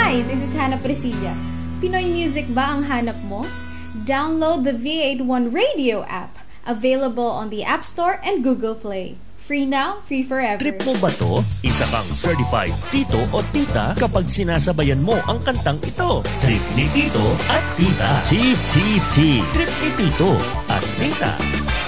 Hi, this is Hannah Presillas. Pinoy music ba ang hanap mo? Download the V81 Radio app, available on the App Store and Google Play. Free now, free forever. Trip mo ba to? Isa kang certified tito o tita kapag sinasabayan mo ang kantang ito. Trip ni Tito at Tita. Chip, chip, chip. Trip ni Tito at Tita.